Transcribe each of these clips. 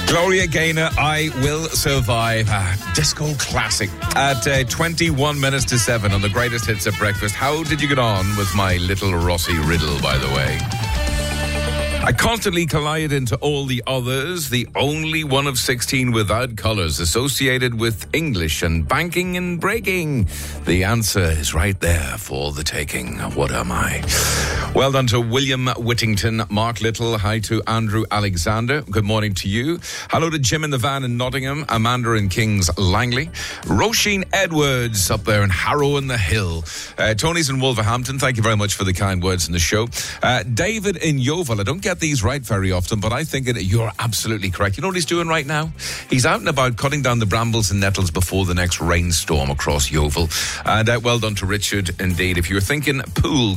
Gloria Gaynor, I Will Survive. Disco classic. At 21 minutes to 7 on the greatest hits at breakfast. How did you get on with my little Rossi riddle, by the way? I constantly collide into all the others, the only one of 16 without colours associated with English and banking and breaking. The answer is right there for the taking. What am I? Well done to William Whittington, Mark Little. Hi to Andrew Alexander. Good morning to you. Hello to Jim in the van in Nottingham, Amanda in Kings Langley, Roisin Edwards up there in Harrow in the Hill, Tony's in Wolverhampton. Thank you very much for the kind words in the show. David in Yeovil. I don't get these right very often, but I think you're absolutely correct. You know what he's doing right now? He's out and about cutting down the brambles and nettles before the next rainstorm across Yeovil. And well done to Richard indeed. If you're thinking pool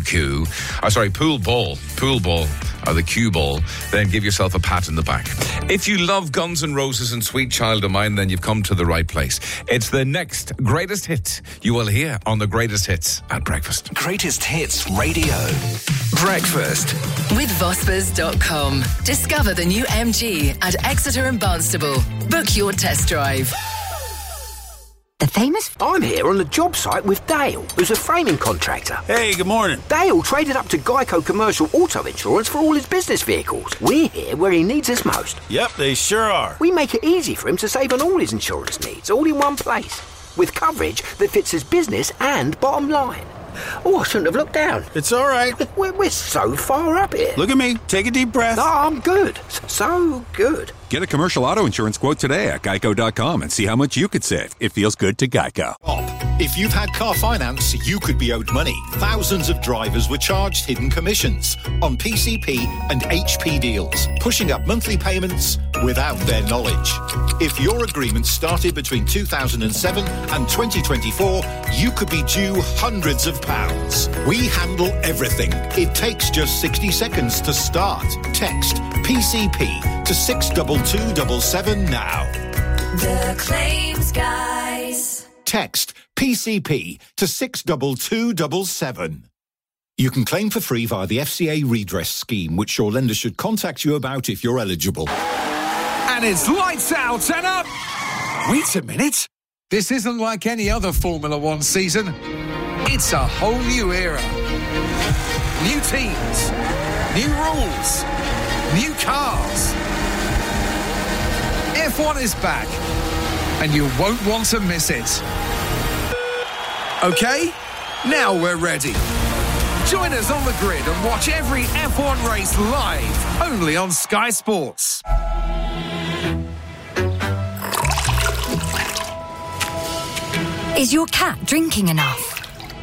ball, or the cue ball, then give yourself a pat in the back. If you love Guns N' Roses and Sweet Child of Mine, then you've come to the right place. It's the next greatest hit you will hear on the greatest hits at breakfast. Greatest Hits Radio. Breakfast. With Vospers.com. Discover the new MG at Exeter and Barnstable. Book your test drive. The famous... I'm here on the job site with Dale, who's a framing contractor. Hey, good morning. Dale traded up to Geico Commercial Auto Insurance for all his business vehicles. We're here where he needs us most. Yep, they sure are. We make it easy for him to save on all his insurance needs, all in one place, with coverage that fits his business and bottom line. Oh, I shouldn't have looked down. It's all right. We're so far up here. Look at me. Take a deep breath. Oh, I'm good. So good. Get a commercial auto insurance quote today at geico.com and see how much you could save. It feels good to Geico. If you've had car finance, you could be owed money. Thousands of drivers were charged hidden commissions on PCP and HP deals, pushing up monthly payments without their knowledge. If your agreement started between 2007 and 2024, you could be due hundreds of pounds. We handle everything. It takes just 60 seconds to start. Text PCP to 62277 now. The Claims Guys. Text PCP to 62277. You can claim for free via the FCA redress scheme, which your lender should contact you about if you're eligible. And it's lights out and up! Wait a minute. This isn't like any other Formula One season. It's a whole new era. New teams, new rules, new cars. F1 is back, and you won't want to miss it. Okay, now we're ready. Join us on the grid and watch every F1 race live, only on Sky Sports. Is your cat drinking enough?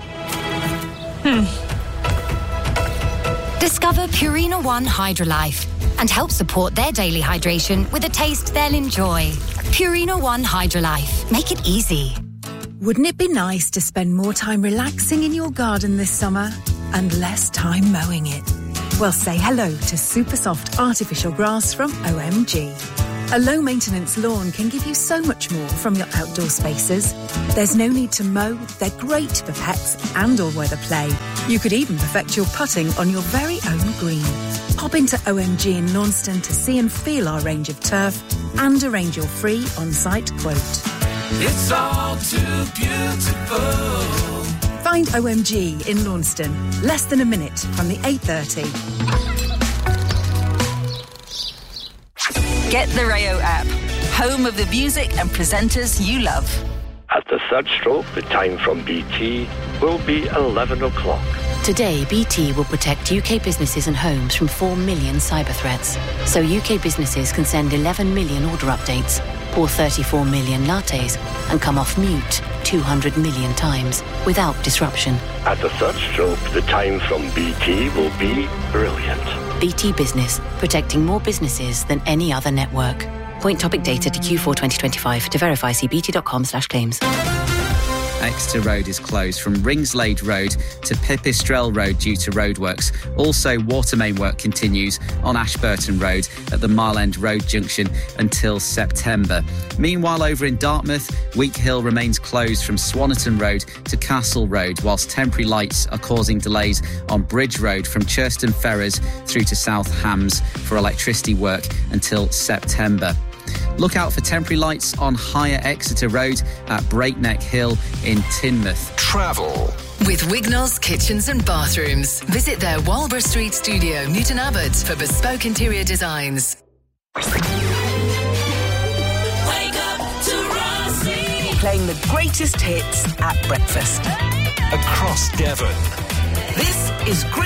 Discover Purina One Hydrolife and help support their daily hydration with a taste they'll enjoy. Purina One Hydrolife. Make it easy. Wouldn't it be nice to spend more time relaxing in your garden this summer and less time mowing it? Well, say hello to Super Soft Artificial Grass from OMG. A low-maintenance lawn can give you so much more from your outdoor spaces. There's no need to mow, they're great for pets and all-weather play. You could even perfect your putting on your very own green. Pop into OMG in Launceston to see and feel our range of turf and arrange your free on-site quote. It's all too beautiful. Find OMG in Launceston, less than a minute from the 8:30. Get the Rayo app, home of the music and presenters you love. At the third stroke, the time from BT will be 11 o'clock. Today, BT will protect UK businesses and homes from 4 million cyber threats. So UK businesses can send 11 million order updates, pour 34 million lattes, and come off mute 200 million times without disruption. At the third stroke, the time from BT will be brilliant. BT Business, protecting more businesses than any other network. Point topic data to Q4 2025. To verify, see bt.com/claims. Exeter Road is closed from Ringslade Road to Pipistrel Road due to roadworks. Also, water main work continues on Ashburton Road at the Mile End Road junction until September. Meanwhile, over in Dartmouth, Week Hill remains closed from Swannerton Road to Castle Road, whilst temporary lights are causing delays on Bridge Road from Churston Ferrers through to South Hams for electricity work until September. Look out for temporary lights on Higher Exeter Road at Breakneck Hill in Teignmouth. Travel. With Wignall's Kitchens and Bathrooms. Visit their Walborough Street studio, Newton Abbot, for bespoke interior designs. Wake up to Rossi. Playing the greatest hits at breakfast. Across Devon. This is Great